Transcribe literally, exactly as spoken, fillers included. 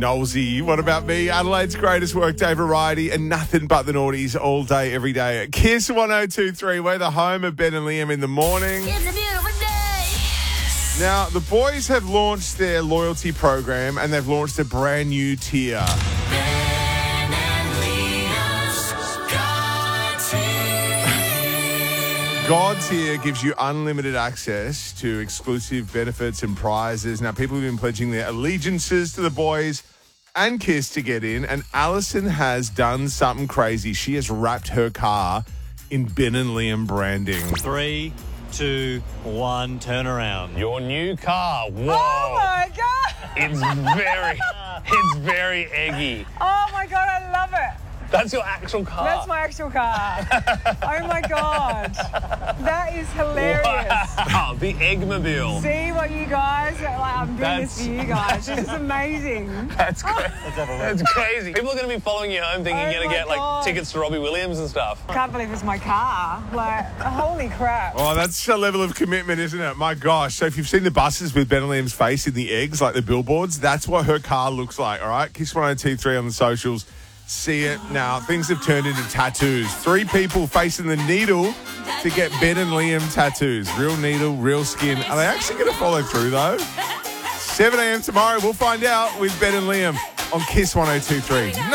Nosy, what about me? Adelaide's greatest workday variety and nothing but the naughties all day, every day. Kiss one oh two three, we're the home of Ben and Liam in the morning. It's a beautiful day. Now, the boys have launched their loyalty program and they've launched a brand new tier. Ben and Liam's God tier. God tier gives you unlimited access to exclusive benefits and prizes. Now, people have been pledging their allegiances to the boys and Kiss to get in, and Alison has done something crazy. She has wrapped her car in Ben and Liam branding. Three, two, one, turn around. Your new car. Whoa. Oh my God! It's very, it's very eggy. Oh my God, I love it. That's your actual car. That's my actual car. Oh my God. That is hilarious. Wow, the Eggmobile. See what you guys, like, I'm doing That's- this for you guys. This is amazing. That's crazy. That's crazy. People are going to be following you home thinking Oh you're going to my get like God. tickets to Robbie Williams and stuff. Can't believe it's my car. Like, holy crap. Oh, that's a level of commitment, isn't it? My gosh. So if you've seen the buses with Ben and Liam's face in the eggs, like the billboards, that's what her car looks like, all right? Kiss one oh two three on the socials. See it now. Things have turned into tattoos. Three people facing the needle to get Ben and Liam tattoos. Real needle, real skin. Are they actually going to follow through, though? seven a.m. tomorrow, we'll find out with Ben and Liam on Kiss one oh two three.